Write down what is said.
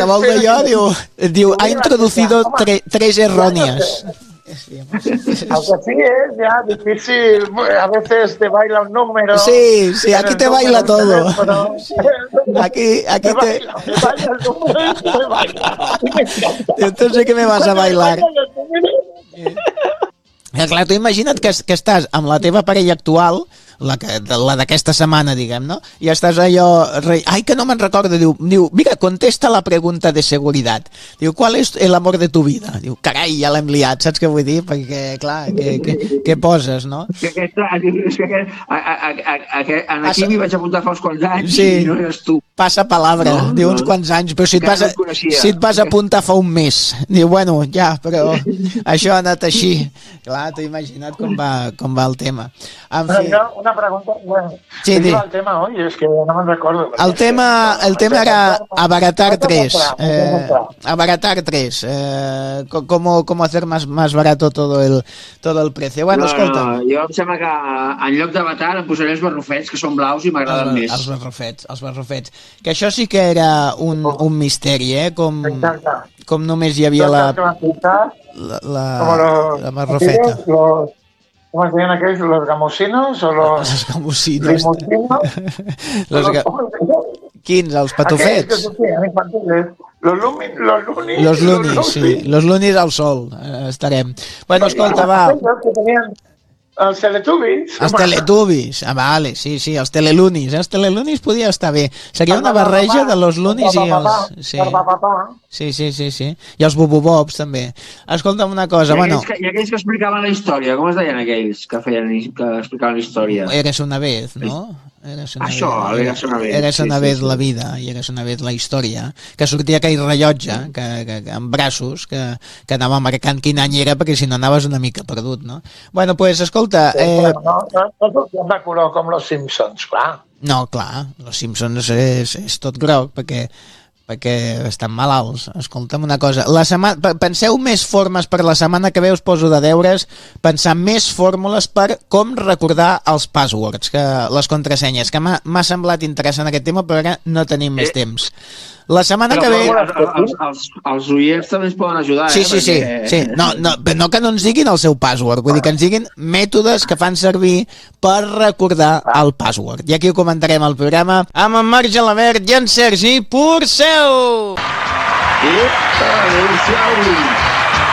que vol d'allò, diu, ha introducido tres erróneas. Aunque sí es ya difícil, a veces te baila un número. Sí, aquí te baila todo. Aquí me baila el número y me baila. Entonces, ¿qué me vas a bailar? Clar, tu imagina't que estàs amb la teva parella actual, la d'aquesta setmana, diguem, no? I estàs allò... Ai, que no me'n recordo. Diu, mira, contesta la pregunta de seguretat. Diu, ¿cuál es el amor de tu vida? Diu, carai, ja l'hem liat, saps què vull dir? Perquè, clar, què poses, no? És que aquí m'hi vaig apuntar fa uns quants anys i no eres tu. Passa palabra, diu uns quants anys, però si et vas apuntar fa un mes. Diu, bueno, ja, però això ha anat així. Clar, t'ho imagina't com va el tema. En fi... Una pregunta, bueno, sí, ¿qué iba el tema hoy? Es que no me recuerdo. El tema era Abaratar 3. Abaratar 3. ¿Cómo hacer más barato todo el precio? Bueno, escolta. Jo em sembla que en lloc d'Avatar em posaré els barrufets, que són blaus i m'agraden més. Els barrufets. Que això sí que era un misteri, com només hi havia la barrufeta. ¿Cómo se llaman aquellos? ¿Los gamusinos o los gamusinos? Quins? Els patufets? Los lunis, sí. Los lunis al sol. Estarem. Bueno, escolta, va. Els Teletubbies. Els Teletubbies, vale, sí, els Telelunis. Els Telelunis podia estar bé. Seria una barreja de los lunis i els... Sí. I els Bububobs, també. Escolta'm una cosa, bueno... I aquells que explicaven la història, com es deien aquells que explicaven la història? Eres una vez, no? Eres una vez la vida i eres una vez la història, que sortia aquell rellotge amb braços que anava marcant quin any era, perquè si no anaves una mica perdut, no? Bueno, pues escolta... No és de color com los Simpsons, clar. No, clar, los Simpsons és tot groc, perquè estan malalts. Escolta'm una cosa, penseu més formes per la setmana que ve, us poso de deures pensar més fórmules per com recordar els passwords, les contrasenyes, que m'ha semblat interessant aquest tema, però ara no tenim més temps. La setmana que ve... Els oients també ens poden ajudar, Sí. No que no ens diguin el seu password, vull dir que ens diguin mètodes que fan servir per recordar el password. I aquí ho comentarem al programa amb en Marc Gelabert i en Sergi Porcel. Adéu-siau.